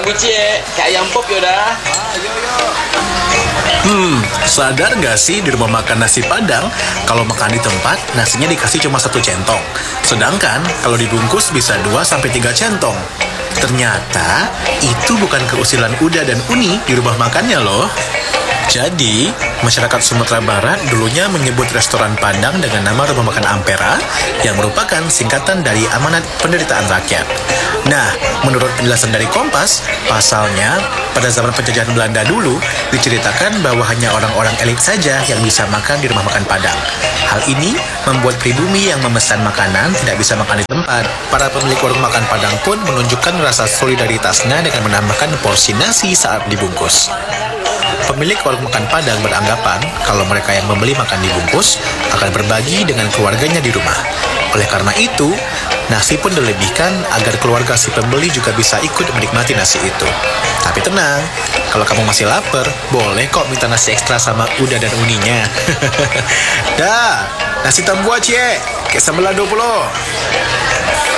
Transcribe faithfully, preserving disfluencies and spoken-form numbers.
bucie, kayak ayam pop yaudah. Hmm, sadar nggak sih di rumah makan nasi Padang, kalau makan di tempat, nasinya dikasih cuma satu centong. Sedangkan kalau dibungkus bisa dua sampai tiga centong. Ternyata itu bukan keusilan Uda dan Uni di rumah makannya loh. Jadi, masyarakat Sumatera Barat dulunya menyebut restoran Padang dengan nama Rumah Makan Ampera yang merupakan singkatan dari Amanat Penderitaan Rakyat. Nah, menurut penjelasan dari Kompas, pasalnya pada zaman penjajahan Belanda dulu diceritakan bahwa hanya orang-orang elit saja yang bisa makan di rumah makan Padang. Hal ini membuat pribumi yang memesan makanan tidak bisa makan di tempat. Para pemilik warung makan Padang pun menunjukkan rasa solidaritasnya dengan menambahkan porsi nasi saat dibungkus. Pemilik warung makan Padang beranggapan kalau mereka yang membeli makan dibungkus akan berbagi dengan keluarganya di rumah. Oleh karena itu, nasi pun dilebihkan agar keluarga si pembeli juga bisa ikut menikmati nasi itu. Tapi tenang, kalau kamu masih lapar, boleh kok minta nasi ekstra sama Uda dan Uninya. Dah, nasi tambua cie, kayak sambal dua puluh.